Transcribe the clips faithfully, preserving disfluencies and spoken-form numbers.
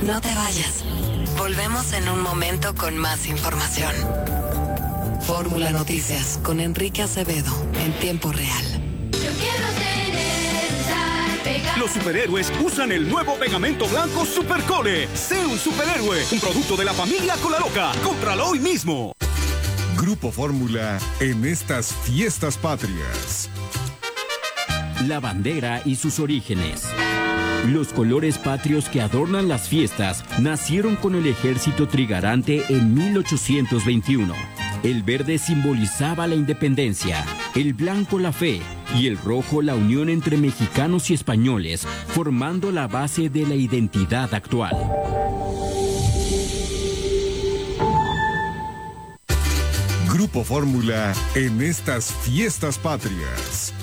No te vayas. Volvemos en un momento con más información. Fórmula Noticias con Enrique Acevedo en tiempo real. Yo quiero tener Sal Pega. Los superhéroes usan el nuevo pegamento blanco Supercole. Sé un superhéroe, un producto de la familia Colaloca. Cómpralo hoy mismo. Grupo Fórmula en estas fiestas patrias. La bandera y sus orígenes. Los colores patrios que adornan las fiestas nacieron con el ejército trigarante en mil ochocientos veintiuno. El verde simbolizaba la independencia, el blanco la fe y el rojo la unión entre mexicanos y españoles, formando la base de la identidad actual. Grupo Fórmula en estas fiestas patrias.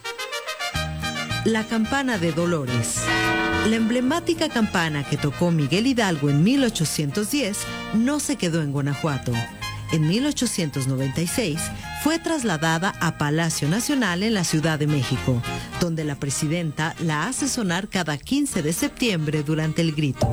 La campana de Dolores. La emblemática campana que tocó Miguel Hidalgo en mil ochocientos diez no se quedó en Guanajuato. En mil ochocientos noventa y seis fue trasladada a Palacio Nacional en la Ciudad de México, donde la presidenta la hace sonar cada quince de septiembre durante el grito.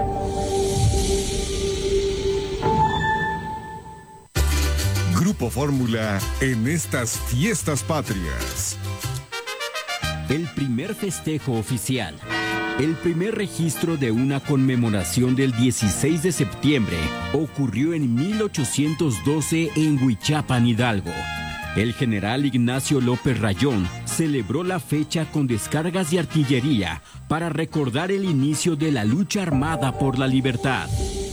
Grupo Fórmula en estas fiestas patrias. El primer festejo oficial. El primer registro de una conmemoración del dieciséis de septiembre ocurrió en mil ochocientos doce en Huichapan, Hidalgo. El general Ignacio López Rayón celebró la fecha con descargas de artillería para recordar el inicio de la lucha armada por la libertad.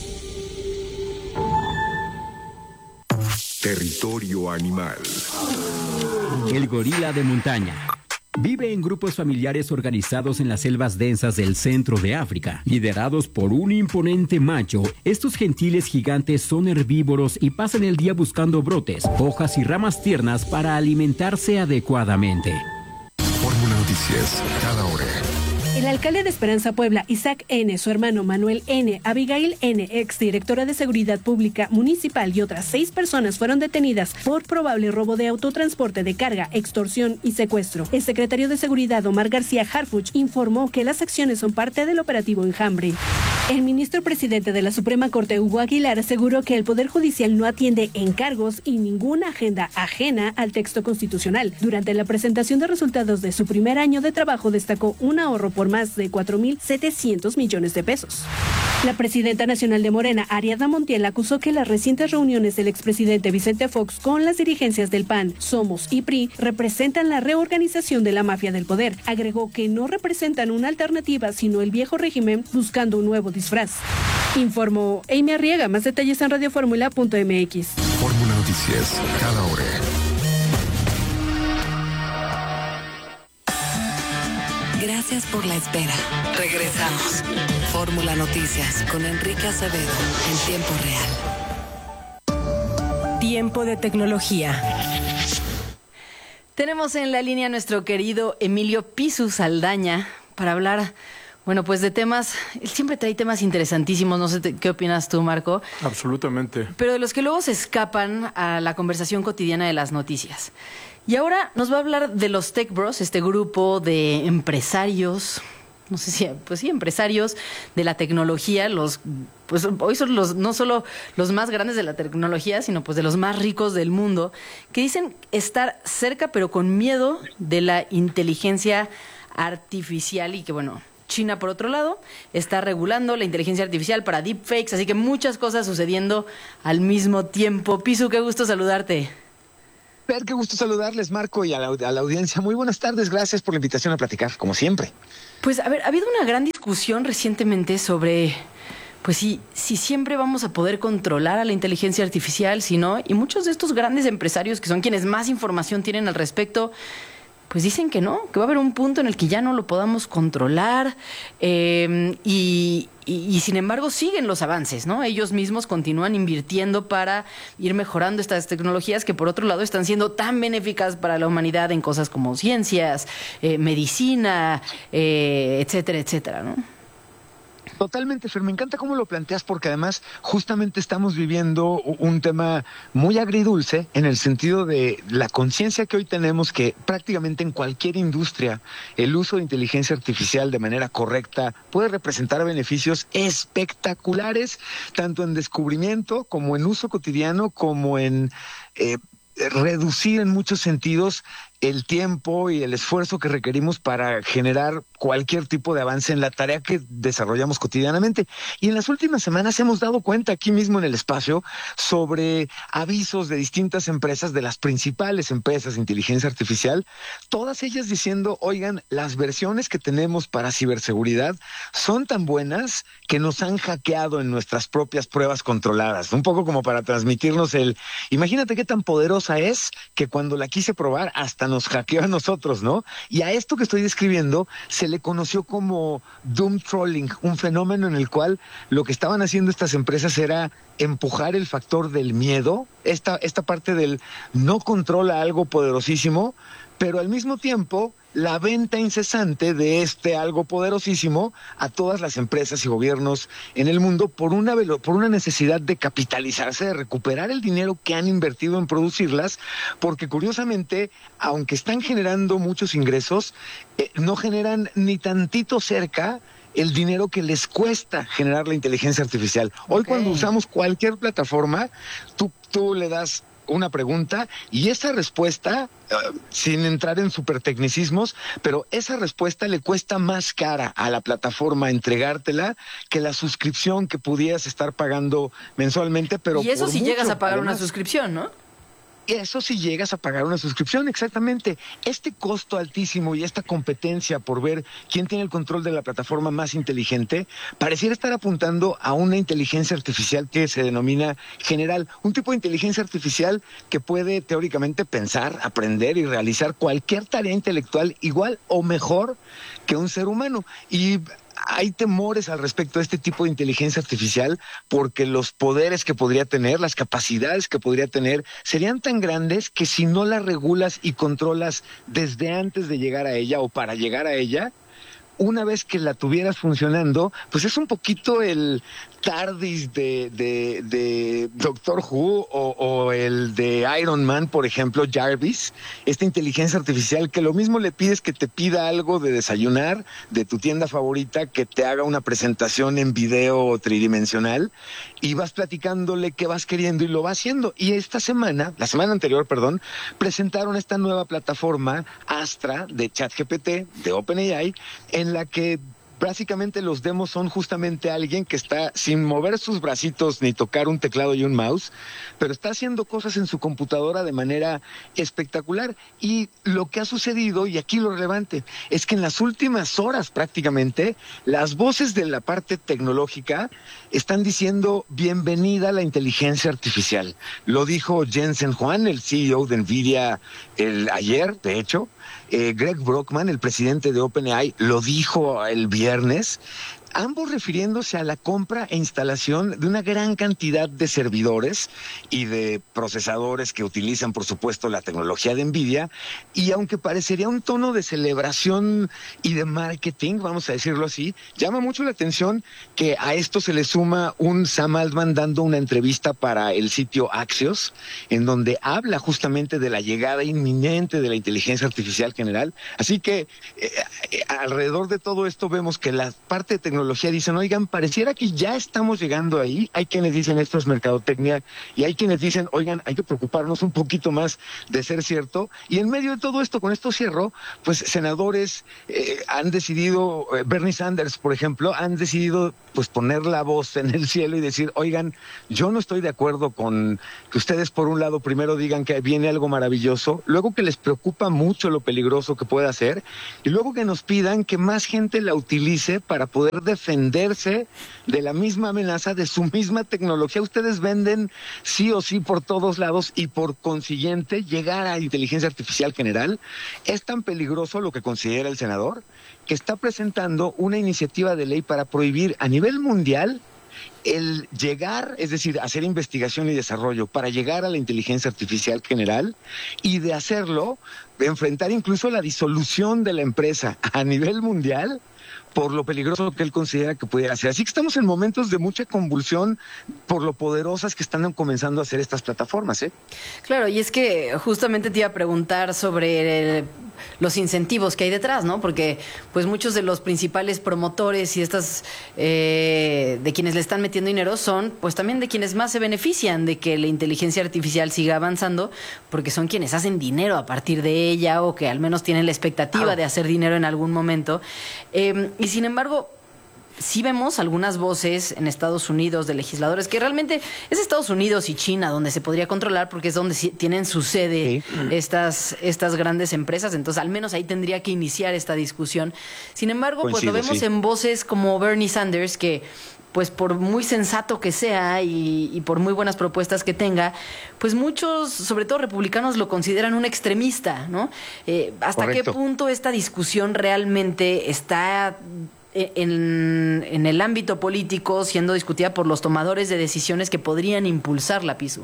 Territorio animal. El gorila de montaña. Vive en grupos familiares organizados en las selvas densas del centro de África. Liderados por un imponente macho, estos gentiles gigantes son herbívoros y pasan el día buscando brotes, hojas y ramas tiernas para alimentarse adecuadamente. Fórmula Noticias, cada hora. El alcalde de Esperanza Puebla, Isaac N., su hermano Manuel N., Abigail N., exdirectora de Seguridad Pública Municipal y otras seis personas fueron detenidas por probable robo de autotransporte de carga, extorsión y secuestro. El secretario de Seguridad, Omar García Harfuch, informó que las acciones son parte del operativo Enjambre. El ministro presidente de la Suprema Corte, Hugo Aguilar, aseguró que el Poder Judicial no atiende encargos y ninguna agenda ajena al texto constitucional. Durante la presentación de resultados de su primer año de trabajo, destacó un ahorro por más de cuatro mil setecientos millones de pesos. La presidenta nacional de Morena, Ariadna Montiel, acusó que las recientes reuniones del expresidente Vicente Fox con las dirigencias del P A N, Somos y P R I representan la reorganización de la mafia del poder. Agregó que no representan una alternativa, sino el viejo régimen buscando un nuevo disfraz. Informó Amy Arriaga. Más detalles en radioformula punto m x. Fórmula Noticias, cada hora. Gracias por la espera. Regresamos. Fórmula Noticias con Enrique Acevedo en tiempo real. Tiempo de tecnología. Tenemos en la línea a nuestro querido Emilio Pisu Saldaña para hablar, bueno, pues de temas, él siempre trae temas interesantísimos, no sé te, qué opinas tú, Marco. Absolutamente. Pero de los que luego se escapan a la conversación cotidiana de las noticias. Y ahora nos va a hablar de los Tech Bros, este grupo de empresarios, no sé si, pues sí, empresarios de la tecnología, los, pues hoy son los, no solo los más grandes de la tecnología, sino pues de los más ricos del mundo, que dicen estar cerca pero con miedo de la inteligencia artificial y que bueno, China, por otro lado, está regulando la inteligencia artificial para deepfakes, así que muchas cosas sucediendo al mismo tiempo. Pisu, qué gusto saludarte. Qué gusto saludarles, Marco, y a la, a la audiencia. Muy buenas tardes, gracias por la invitación a platicar, como siempre. Pues, a ver, ha habido una gran discusión recientemente sobre, pues, si, si siempre vamos a poder controlar a la inteligencia artificial, si no, y muchos de estos grandes empresarios, que son quienes más información tienen al respecto, pues dicen que no, que va a haber un punto en el que ya no lo podamos controlar eh, y, y, y sin embargo siguen los avances, ¿no? Ellos mismos continúan invirtiendo para ir mejorando estas tecnologías que por otro lado están siendo tan benéficas para la humanidad en cosas como ciencias, eh, medicina, eh, etcétera, etcétera, ¿no? Totalmente, Fer, me encanta cómo lo planteas porque además justamente estamos viviendo un tema muy agridulce en el sentido de la conciencia que hoy tenemos que prácticamente en cualquier industria el uso de inteligencia artificial de manera correcta puede representar beneficios espectaculares, tanto en descubrimiento como en uso cotidiano, como en eh, reducir en muchos sentidos el tiempo y el esfuerzo que requerimos para generar cualquier tipo de avance en la tarea que desarrollamos cotidianamente. Y en las últimas semanas hemos dado cuenta aquí mismo en el espacio sobre avisos de distintas empresas, de las principales empresas de inteligencia artificial, todas ellas diciendo, oigan, las versiones que tenemos para ciberseguridad son tan buenas que nos han hackeado en nuestras propias pruebas controladas. Un poco como para transmitirnos el, imagínate qué tan poderosa es que cuando la quise probar hasta nos hackeó a nosotros, ¿no? Y a esto que estoy describiendo se le conoció como doom trolling, un fenómeno en el cual lo que estaban haciendo estas empresas era empujar el factor del miedo, esta, esta parte del no controla algo poderosísimo, pero al mismo tiempo la venta incesante de este algo poderosísimo a todas las empresas y gobiernos en el mundo por una, por una necesidad de capitalizarse, de recuperar el dinero que han invertido en producirlas, porque curiosamente, aunque están generando muchos ingresos, eh, no generan ni tantito cerca el dinero que les cuesta generar la inteligencia artificial. Hoy okay. Cuando usamos cualquier plataforma, tú, tú le das una pregunta y esa respuesta, uh, sin entrar en supertecnicismos, pero esa respuesta le cuesta más cara a la plataforma entregártela que la suscripción que pudieras estar pagando mensualmente. Pero y eso por si mucho, llegas a pagar además, una suscripción, ¿no? Eso si llegas a pagar una suscripción, exactamente. Este costo altísimo y esta competencia por ver quién tiene el control de la plataforma más inteligente, pareciera estar apuntando a una inteligencia artificial que se denomina general. Un tipo de inteligencia artificial que puede teóricamente pensar, aprender y realizar cualquier tarea intelectual igual o mejor que un ser humano. Y hay temores al respecto de este tipo de inteligencia artificial porque los poderes que podría tener, las capacidades que podría tener, serían tan grandes que si no la regulas y controlas desde antes de llegar a ella o para llegar a ella, una vez que la tuvieras funcionando, pues es un poquito el TARDIS de, de, de Doctor Who o, o el de Iron Man, por ejemplo, Jarvis, esta inteligencia artificial que lo mismo le pides que te pida algo de desayunar de tu tienda favorita, que te haga una presentación en video tridimensional y vas platicándole qué vas queriendo y lo va haciendo. Y esta semana, la semana anterior, perdón, presentaron esta nueva plataforma Astra de ChatGPT, de OpenAI, en la que básicamente los demos son justamente alguien que está sin mover sus bracitos ni tocar un teclado y un mouse, pero está haciendo cosas en su computadora de manera espectacular. Y lo que ha sucedido, y aquí lo relevante, es que en las últimas horas prácticamente las voces de la parte tecnológica están diciendo bienvenida a la inteligencia artificial. Lo dijo Jensen Huang, el C E O de NVIDIA, el ayer, de hecho. Eh, Greg Brockman, el presidente de OpenAI, lo dijo el viernes, ambos refiriéndose a la compra e instalación de una gran cantidad de servidores y de procesadores que utilizan, por supuesto, la tecnología de NVIDIA, y aunque parecería un tono de celebración y de marketing, vamos a decirlo así, llama mucho la atención que a esto se le suma un Sam Altman dando una entrevista para el sitio Axios, en donde habla justamente de la llegada inminente de la inteligencia artificial general. Así que eh, eh, alrededor de todo esto vemos que la parte de tecnología dicen, oigan, pareciera que ya estamos llegando ahí. Hay quienes dicen esto es mercadotecnia y hay quienes dicen, oigan, hay que preocuparnos un poquito más de ser cierto. Y en medio de todo esto, con esto cierro, pues senadores eh, han decidido, eh, Bernie Sanders, por ejemplo, han decidido pues poner la voz en el cielo y decir, oigan, yo no estoy de acuerdo con que ustedes por un lado primero digan que viene algo maravilloso, luego que les preocupa mucho lo peligroso que puede hacer y luego que nos pidan que más gente la utilice para poder defenderse de la misma amenaza, de su misma tecnología. Ustedes venden sí o sí por todos lados y por consiguiente llegar a inteligencia artificial general. Es tan peligroso lo que considera el senador que está presentando una iniciativa de ley para prohibir a nivel mundial el llegar, es decir, hacer investigación y desarrollo para llegar a la inteligencia artificial general y de hacerlo, de enfrentar incluso la disolución de la empresa a nivel mundial por lo peligroso que él considera que pudiera ser. Así que estamos en momentos de mucha convulsión por lo poderosas que están comenzando a hacer estas plataformas, ¿eh? Claro, y es que justamente te iba a preguntar sobre el, los incentivos que hay detrás, ¿no? Porque pues muchos de los principales promotores y estas eh, de quienes le están metiendo dinero son pues también de quienes más se benefician de que la inteligencia artificial siga avanzando, porque son quienes hacen dinero a partir de ella o que al menos tienen la expectativa de hacer dinero en algún momento. Eh, y sin embargo, sí vemos algunas voces en Estados Unidos de legisladores que realmente es Estados Unidos y China donde se podría controlar porque es donde tienen su sede sí. estas, estas grandes empresas, entonces al menos ahí tendría que iniciar esta discusión. Sin embargo, Coincido, pues lo vemos sí. en voces como Bernie Sanders que pues por muy sensato que sea y, y por muy buenas propuestas que tenga, pues muchos, sobre todo republicanos, lo consideran un extremista, ¿no? Eh, ¿Hasta Correcto. qué punto esta discusión realmente está en, en el ámbito político siendo discutida por los tomadores de decisiones que podrían impulsarla, Pisu?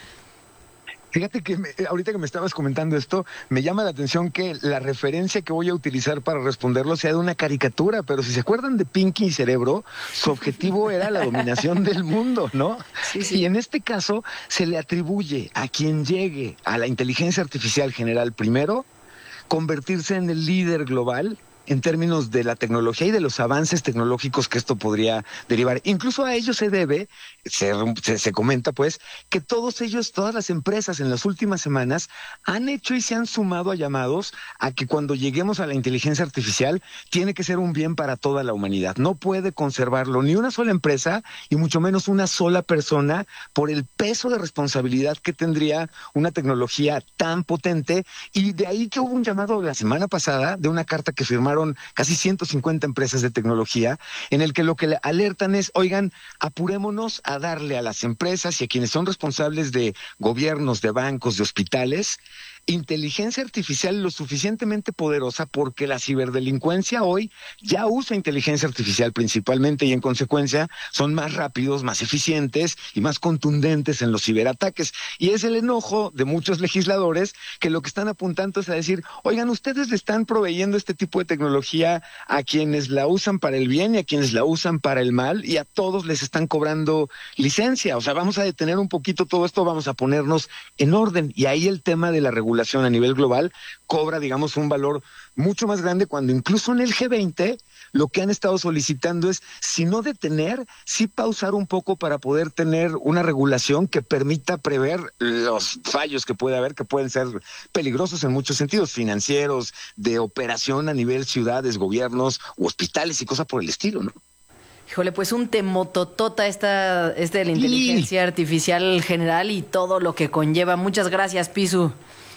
Fíjate que me, ahorita que me estabas comentando esto, me llama la atención que la referencia que voy a utilizar para responderlo sea de una caricatura, pero si se acuerdan de Pinky y Cerebro, su objetivo era la dominación del mundo, ¿no? Sí, sí. Y en este caso se le atribuye a quien llegue a la inteligencia artificial general primero, convertirse en el líder global en términos de la tecnología y de los avances tecnológicos que esto podría derivar. Incluso a ello se debe, se, se, se comenta pues, que todos ellos, todas las empresas en las últimas semanas han hecho y se han sumado a llamados a que cuando lleguemos a la inteligencia artificial tiene que ser un bien para toda la humanidad. No puede conservarlo ni una sola empresa y mucho menos una sola persona por el peso de responsabilidad que tendría una tecnología tan potente, y de ahí que hubo un llamado la semana pasada de una carta que firmaron casi ciento cincuenta empresas de tecnología, en el que lo que le alertan es, oigan, apurémonos a darle a las empresas y a quienes son responsables de gobiernos, de bancos, de hospitales, inteligencia artificial lo suficientemente poderosa porque la ciberdelincuencia hoy ya usa inteligencia artificial principalmente y en consecuencia son más rápidos, más eficientes y más contundentes en los ciberataques. Y es el enojo de muchos legisladores que lo que están apuntando es a decir, oigan, ustedes le están proveyendo este tipo de tecnología a quienes la usan para el bien y a quienes la usan para el mal, y a todos les están cobrando licencia. O sea, vamos a detener un poquito todo esto, vamos a ponernos en orden. Y ahí el tema de la regulación a nivel global cobra, digamos, un valor mucho más grande, cuando incluso en el G veinte lo que han estado solicitando es, si no detener, sí pausar un poco para poder tener una regulación que permita prever los fallos que puede haber, que pueden ser peligrosos en muchos sentidos, financieros, de operación a nivel ciudades, gobiernos, hospitales y cosas por el estilo, ¿no? Híjole, pues un temototota esta, este de la inteligencia sí. artificial general y todo lo que conlleva. Muchas gracias, Pisu.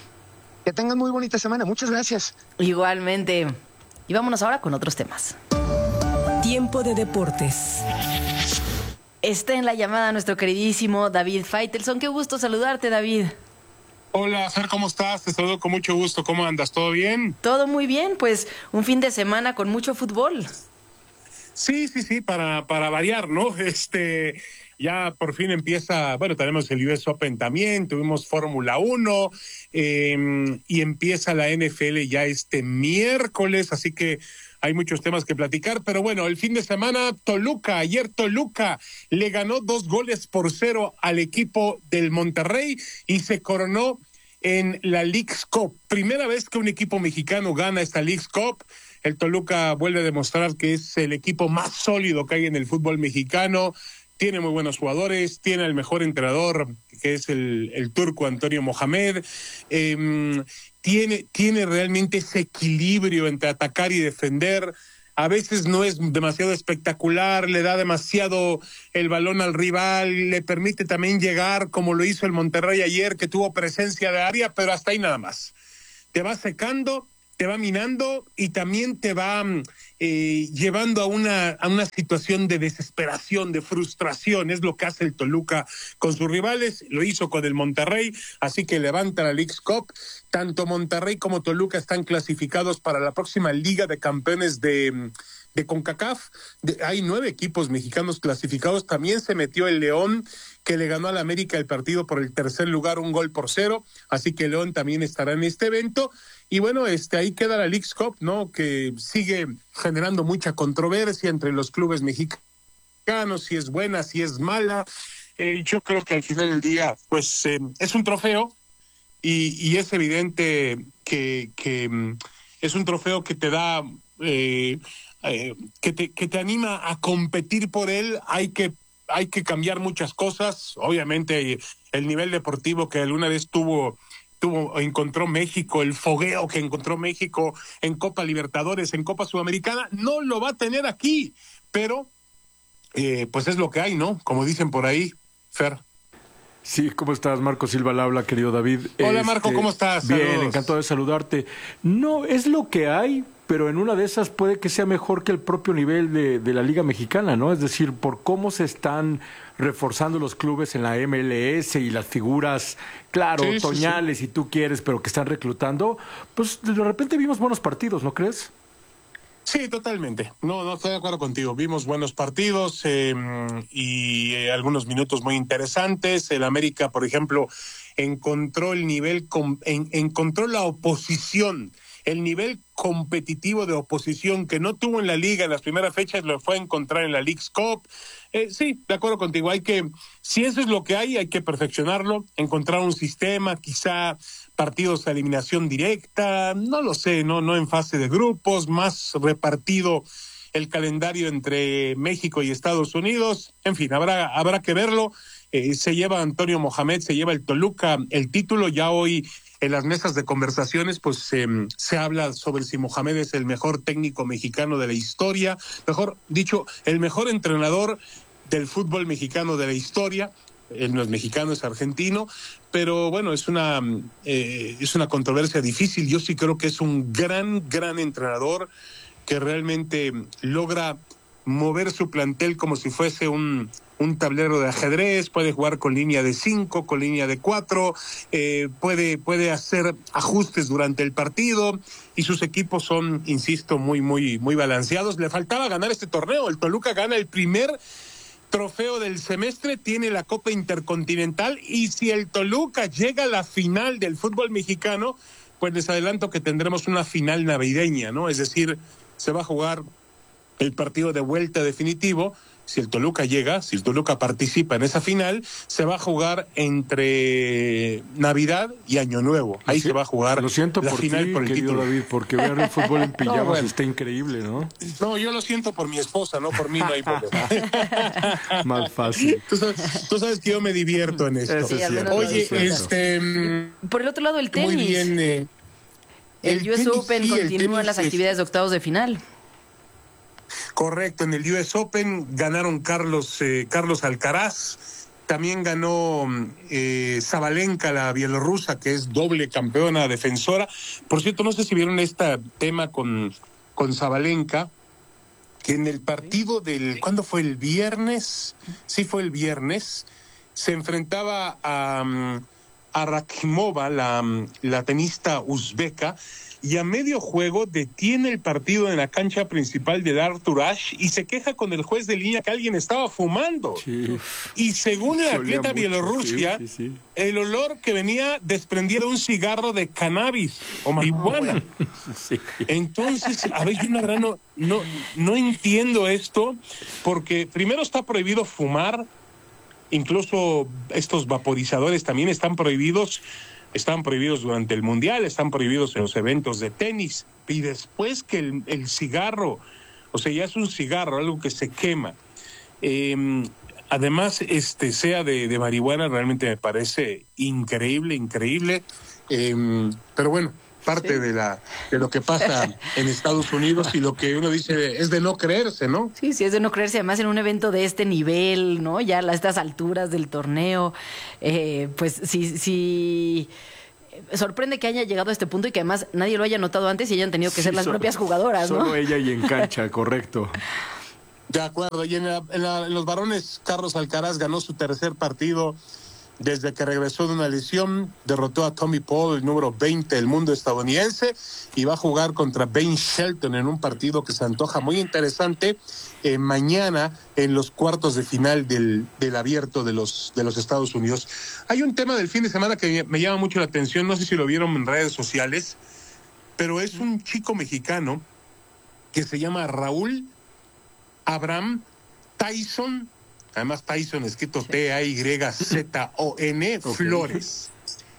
Que tengan muy bonita semana. Muchas gracias. Igualmente. Y vámonos ahora con otros temas. Tiempo de deportes. Está en la llamada nuestro queridísimo David Faitelson. Qué gusto saludarte, David. Hola, Fer, ¿cómo estás? Te saludo con mucho gusto. ¿Cómo andas? ¿Todo bien? Todo muy bien. Pues un fin de semana con mucho fútbol. Sí, sí, sí, para, para variar, ¿no? Este... Ya por fin empieza, bueno, tenemos el U S Open también, tuvimos Fórmula uno eh, y empieza la N F L ya este miércoles, así que hay muchos temas que platicar, pero bueno, el fin de semana Toluca, ayer Toluca le ganó dos goles por cero al equipo del Monterrey y se coronó en la Leagues Cup. Primera vez que un equipo mexicano gana esta Leagues Cup. El Toluca vuelve a demostrar que es el equipo más sólido que hay en el fútbol mexicano. Tiene muy buenos jugadores, tiene el mejor entrenador, que es el, el turco Antonio Mohamed. Eh, tiene, tiene realmente ese equilibrio entre atacar y defender. A veces no es demasiado espectacular, le da demasiado el balón al rival, le permite también llegar, como lo hizo el Monterrey ayer, que tuvo presencia de área, pero hasta ahí nada más. Te va secando, te va minando y también te va eh, llevando a una, a una situación de desesperación, de frustración. Es lo que hace el Toluca con sus rivales, lo hizo con el Monterrey, así que levanta la Leagues Cup. Tanto Monterrey como Toluca están clasificados para la próxima Liga de Campeones de, de CONCACAF. De, hay nueve equipos mexicanos clasificados. También se metió el León, que le ganó al América el partido por el tercer lugar, un gol por cero. Así que León también estará en este evento. Y bueno, este ahí queda la Leagues Cup, ¿no? Que sigue generando mucha controversia entre los clubes mexicanos, si es buena, si es mala. Eh, yo creo que al final del día, pues eh, es un trofeo y, y es evidente que, que um, es un trofeo que te da, eh, eh, que te que te anima a competir por él. Hay que hay que cambiar muchas cosas. Obviamente el nivel deportivo que alguna vez tuvo tuvo encontró México, el fogueo que encontró México en Copa Libertadores, en Copa Sudamericana, no lo va a tener aquí, pero eh, pues es lo que hay, ¿no? Como dicen por ahí. Fer. Sí, ¿cómo estás? Marco Silva la habla, querido David. Hola, Marco, ¿cómo estás? Bien, Saludos. encantado de saludarte. No, es lo que hay, pero en una de esas puede que sea mejor que el propio nivel de, de la Liga Mexicana, ¿no? Es decir, por cómo se están reforzando los clubes en la M L S y las figuras, claro, sí, otoñales, sí, sí. si tú quieres, pero que están reclutando, pues de repente vimos buenos partidos, ¿no crees? Sí, totalmente. No, no estoy de acuerdo contigo. Vimos buenos partidos eh, y eh, algunos minutos muy interesantes. El América, por ejemplo, encontró el nivel, com- en, encontró la oposición, el nivel competitivo de oposición que no tuvo en la liga en las primeras fechas, lo fue a encontrar en la Leagues Cup. Eh, sí, de acuerdo contigo. Hay que, si eso es lo que hay, hay que perfeccionarlo, encontrar un sistema, quizá partidos de eliminación directa, no lo sé, no, no en fase de grupos, más repartido el calendario entre México y Estados Unidos. En fin, habrá, habrá que verlo. Eh, se lleva Antonio Mohamed, se lleva el Toluca el título. Ya hoy en las mesas de conversaciones pues eh, se habla sobre si Mohamed es el mejor técnico mexicano de la historia, mejor dicho, el mejor entrenador del fútbol mexicano de la historia. Él no es mexicano, es argentino, pero bueno, es una eh, es una controversia difícil. Yo sí creo que es un gran, gran entrenador que realmente logra mover su plantel como si fuese un, un tablero de ajedrez. Puede jugar con línea de cinco, con línea de cuatro, eh, puede, puede hacer ajustes durante el partido y sus equipos son, insisto, muy, muy, muy balanceados. Le faltaba ganar este torneo. El Toluca gana el primer trofeo del semestre, tiene la Copa Intercontinental y si el Toluca llega a la final del fútbol mexicano, pues les adelanto que tendremos una final navideña, ¿no? Es decir, se va a jugar el partido de vuelta definitivo. Si el Toluca llega, si el Toluca participa en esa final, se va a jugar entre Navidad y Año Nuevo. Ahí se va a jugar lo siento la por final ti, por el querido título. David, porque ver el fútbol en pijamas no, bueno. está increíble, ¿no? No, yo lo siento por mi esposa, no por mí, no hay problema. Más fácil. Tú sabes, tú sabes que yo me divierto en esto. Sí, Oye, sí, este... Por el otro lado, el tenis. Muy bien. Eh, el, el U S tenis, Open sí, continúa las es... actividades de octavos de final. Correcto, en el U S Open ganaron Carlos eh, Carlos Alcaraz, también ganó eh, Sabalenka, la bielorrusa, que es doble campeona defensora. Por cierto, no sé si vieron este tema con, con Sabalenka, que en el partido del, ¿cuándo fue? ¿El viernes? Sí, fue el viernes, se enfrentaba a, a Rakhimova, la, la tenista uzbeka, y a medio juego detiene el partido en la cancha principal del Arthur Ashe y se queja con el juez de línea que alguien estaba fumando. Sí. Y según el Solía atleta mucho, bielorrusia, sí, sí, sí. el olor que venía desprendía de un cigarro de cannabis o marihuana. Sí. Entonces, a ver, yo una verdad no, no, no entiendo esto, porque primero está prohibido fumar, incluso estos vaporizadores también están prohibidos. Están prohibidos durante el Mundial, están prohibidos en los eventos de tenis. Y después que el, el cigarro, o sea, ya es un cigarro, algo que se quema. Eh, además, este sea de, de marihuana, realmente me parece increíble, increíble. Eh, pero bueno, parte sí. de la de lo que pasa en Estados Unidos y lo que uno dice es de no creerse, ¿no? Sí, sí, es de no creerse. Además, en un evento de este nivel, ¿no? Ya a estas alturas del torneo, eh, pues sí, sí. Sorprende que haya llegado a este punto y que además nadie lo haya notado antes y hayan tenido que sí, ser las solo, propias jugadoras, ¿no? Solo ella y en cancha, correcto. De acuerdo. Y en, la, en, la, en los varones, Carlos Alcaraz ganó su tercer partido desde que regresó de una lesión, derrotó a Tommy Paul, el número veinte del mundo estadounidense, y va a jugar contra Ben Shelton en un partido que se antoja muy interesante eh, mañana en los cuartos de final del, del abierto de los, de los Estados Unidos. Hay un tema del fin de semana que me llama mucho la atención, no sé si lo vieron en redes sociales, pero es un chico mexicano que se llama Raúl Abraham Tyson, además Tyson escrito T A Y Z O N, Flores.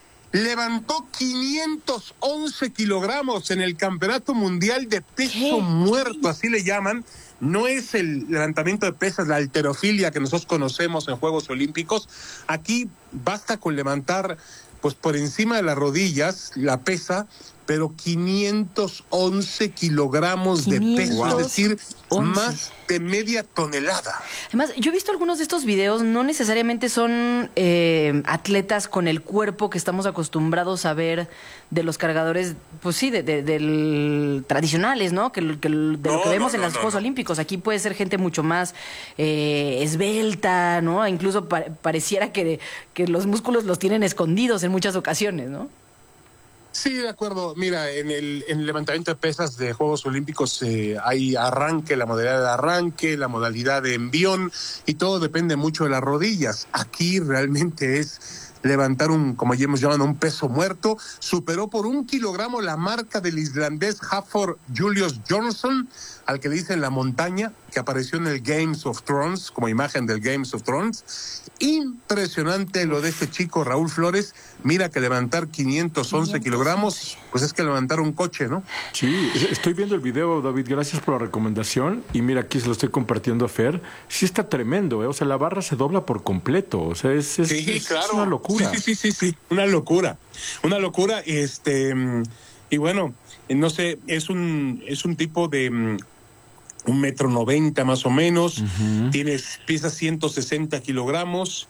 Levantó quinientos once kilogramos en el Campeonato Mundial de Peso ¿Qué? Muerto, así le llaman. No es el levantamiento de pesas, la halterofilia que nosotros conocemos en Juegos Olímpicos. Aquí basta con levantar pues por encima de las rodillas la pesa, pero quinientos once kilogramos de peso, es decir, más de media tonelada. Además, yo he visto algunos de estos videos, no necesariamente son eh, atletas con el cuerpo que estamos acostumbrados a ver de los cargadores, pues sí, de, de, del tradicionales, ¿no? Que, que de no, lo que vemos no, en los no, Juegos no. Olímpicos. Aquí puede ser gente mucho más eh, esbelta, ¿no? Incluso pa pareciera que, que los músculos los tienen escondidos en muchas ocasiones, ¿no? Sí, de acuerdo. Mira, en el, en el levantamiento de pesas de Juegos Olímpicos eh, hay arranque, la modalidad de arranque, la modalidad de envión, y todo depende mucho de las rodillas. Aquí realmente es levantar un, como ya hemos llamado, un peso muerto. Superó por un kilogramo la marca del islandés Hafþór Julius Johnson, al que le dicen la montaña, que apareció en el Games of Thrones, como imagen del Games of Thrones. Impresionante lo de este chico Raúl Flores. Mira que levantar quinientos once kilogramos, pues es que levantar un coche, ¿no? Sí, estoy viendo el video, David, gracias por la recomendación. Y mira, aquí se lo estoy compartiendo a Fer. Sí está tremendo, ¿eh? O sea, la barra se dobla por completo. O sea, es, es, sí, es, claro. es una locura. Sí, sí, sí, sí, sí, una locura. Una locura, este... Y bueno, no sé, es un, es un tipo de... un metro noventa más o menos, uh-huh. Tienes, pesa ciento sesenta kilogramos,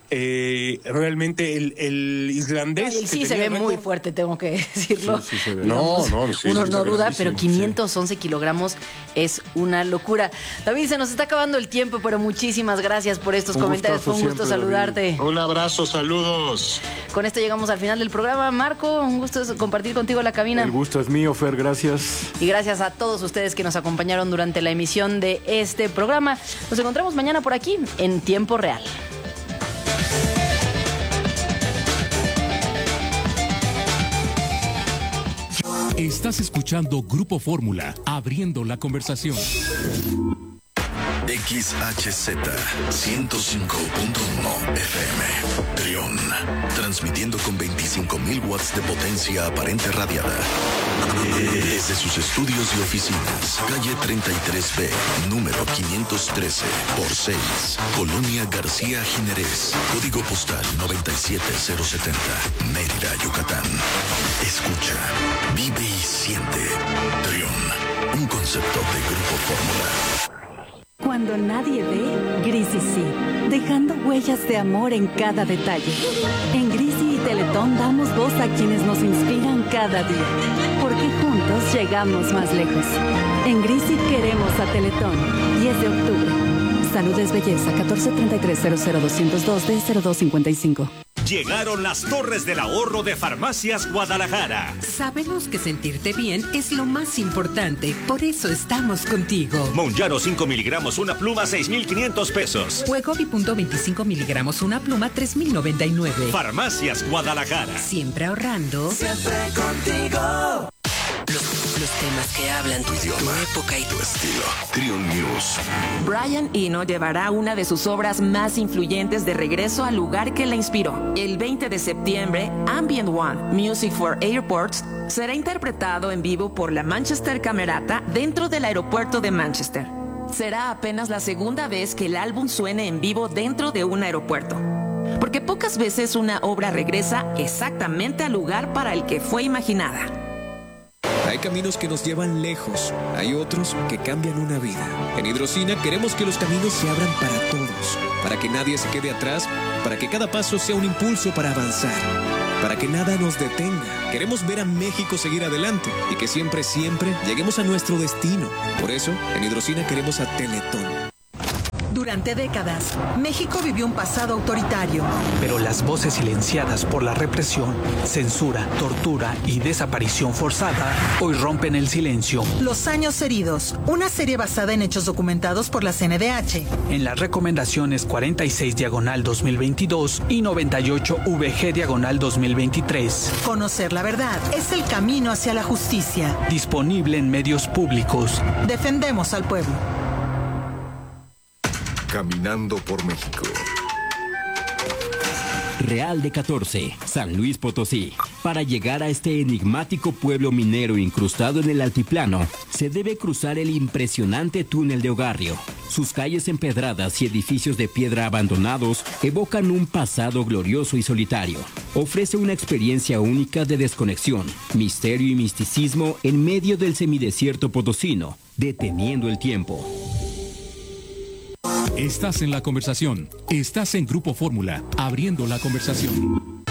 eh, realmente el, el islandés... Él sí se ve récord... muy fuerte, tengo que decirlo. Sí, sí se ve. No, no, sí, Uno sí, no sí, duda, sí, pero sí, quinientos once sí. kilogramos es una locura. David, se nos está acabando el tiempo, pero muchísimas gracias por estos un comentarios. Fue un gusto siempre, saludarte. David. Un abrazo, saludos. Con esto llegamos al final del programa. Marco, un gusto compartir contigo la cabina. El gusto es mío, Fer, gracias. Y gracias a todos ustedes que nos acompañaron durante la emisión de este programa. Nos encontramos mañana por aquí en Tiempo Real. Estás escuchando Grupo Fórmula, abriendo la conversación. X H Z ciento cinco punto uno F M, Trión, transmitiendo con veinticinco mil watts de potencia aparente radiada. Desde sus estudios y oficinas, calle treinta y tres B, número quinientos trece por seis, Colonia García Jiménez, código postal noventa y siete cero setenta, Mérida, Yucatán. Escucha, vive y siente. Trión, un concepto de Grupo Fórmula. Cuando nadie ve, Grisi sí, dejando huellas de amor en cada detalle. En Grisi y Teletón damos voz a quienes nos inspiran cada día, porque juntos llegamos más lejos. En Grisi queremos a Teletón, diez de octubre. Salud es belleza, catorce treinta y tres cero cero doscientos dos D cero dos cincuenta y cinco. Llegaron las torres del ahorro de Farmacias Guadalajara. Sabemos que sentirte bien es lo más importante, por eso estamos contigo. Monjaro cinco miligramos una pluma, seis mil quinientos pesos. Wegovy punto veinticinco miligramos una pluma, tres mil noventa y nueve. Farmacias Guadalajara. Siempre ahorrando. Siempre contigo. Los, los temas que hablan tu idioma, tu época y tu estilo. Trión News. Brian Eno llevará una de sus obras más influyentes de regreso al lugar que la inspiró. El veinte de septiembre, Ambient One, Music for Airports, será interpretado en vivo por la Manchester Camerata dentro del aeropuerto de Manchester. Será apenas la segunda vez que el álbum suene en vivo dentro de un aeropuerto. Porque pocas veces una obra regresa exactamente al lugar para el que fue imaginada. Hay caminos que nos llevan lejos, hay otros que cambian una vida. En Hidrocina queremos que los caminos se abran para todos, para que nadie se quede atrás, para que cada paso sea un impulso para avanzar, para que nada nos detenga. Queremos ver a México seguir adelante y que siempre, siempre lleguemos a nuestro destino. Por eso, en Hidrocina queremos a Teletón. Durante décadas, México vivió un pasado autoritario. Pero las voces silenciadas por la represión, censura, tortura y desaparición forzada hoy rompen el silencio. Los años heridos, una serie basada en hechos documentados por la C N D H. En las recomendaciones cuarenta y seis diagonal dos mil veintidós y noventa y ocho V G diagonal dos mil veintitrés. Conocer la verdad es el camino hacia la justicia. Disponible en medios públicos. Defendemos al pueblo. Caminando por México. Real de catorce, San Luis Potosí. Para llegar a este enigmático pueblo minero incrustado en el altiplano, se debe cruzar el impresionante túnel de Ogarrio. Sus calles empedradas y edificios de piedra abandonados evocan un pasado glorioso y solitario. Ofrece una experiencia única de desconexión, misterio y misticismo en medio del semidesierto potosino, deteniendo el tiempo. Estás en la conversación. Estás en Grupo Fórmula, abriendo la conversación.